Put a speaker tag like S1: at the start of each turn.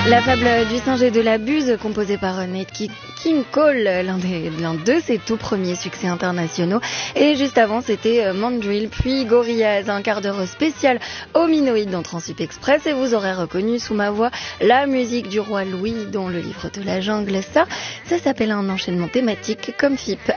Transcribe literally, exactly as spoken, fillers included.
S1: La fable du singe et de la buse, composée par Nate King Cole, l'un, des, l'un de ses tout premiers succès internationaux. Et juste avant, c'était Mandrill, puis Gorillaz, un quart d'heure spécial hominoïde dans Transsup Express. Et vous aurez reconnu sous ma voix la musique du roi Louis dans le livre de la jungle. Ça, ça s'appelle un enchaînement thématique comme F I P.